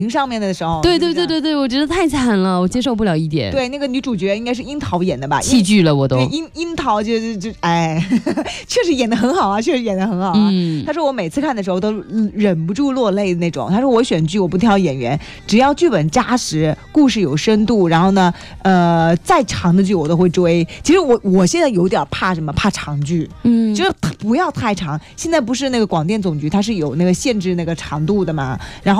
上面的时候， 对对对对对，我觉得太惨了，我接受不了一点。 对，那个女主角应该是樱桃演的吧？ 弃剧了我都。 对，樱桃就哎，确实演得很好啊，确实演得很好啊。他说我每次看的时候都忍不住落泪的那种。他说我选剧我不挑演员，只要剧本扎实，故事有深度，然后呢，再长的剧我都会追。其实我现在有点怕什么？怕长剧，就是不要太长。现在不是那个广电总局它是有那个限制那个长度的嘛，然后。